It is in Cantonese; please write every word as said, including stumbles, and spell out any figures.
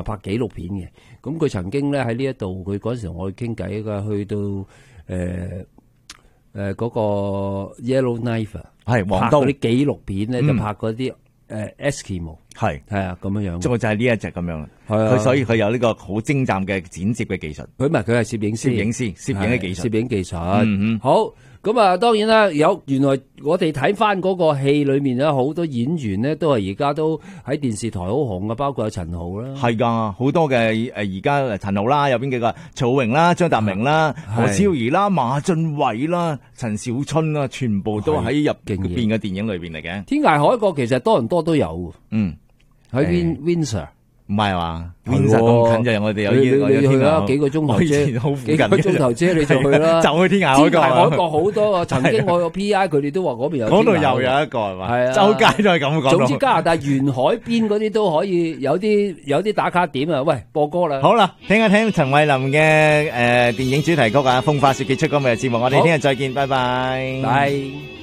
埋拍紀錄片嘅。咁佢曾經咧喺呢一度，佢嗰時同我去傾偈㗎，去到誒誒嗰個 Yellow Knife 係黃刀拍嗰啲紀錄片咧， 嗯就拍嗰啲誒 Eskimo 係係啊咁樣樣。 就就係呢一隻咁樣啦。 係啊佢所以佢有呢個好精湛嘅剪接嘅技術， 佢唔係佢係攝影師， 攝影師攝影嘅技術係攝影技術。 嗯嗯好。咁啊，當然啦，有原來我哋睇翻嗰個戲裏面咧，好多演員咧都係而家都喺電視台好紅嘅，包括有陳豪啦， 係噶，好多嘅誒而家陳豪啦，有邊幾個曹榮啦、張達明啦、何超儀啦、馬浚偉啦、陳小春啦，全部都喺入邊嘅電影裏邊嚟嘅。 天涯海角其實多倫多都有， 嗯， 喺 Win Windsor。 唔係話 Windsor 咁近就我哋有你有你去啦，幾個鐘頭車， 好附近幾個鐘頭車你就去啦， 就去天涯海角。 天涯海角好多啊！曾經我個 P I 佢哋都話嗰邊有， 嗰度又有一個係嘛？ 係啊， 周街都係咁講。 總之加拿大沿海邊嗰啲都可以有啲有啲打卡點啊！喂，播歌啦。 好啦，聽一聽陳慧琳嘅誒電影主題曲啊，《風花雪》結束今日嘅節目，我哋聽日再見，拜拜。 拜。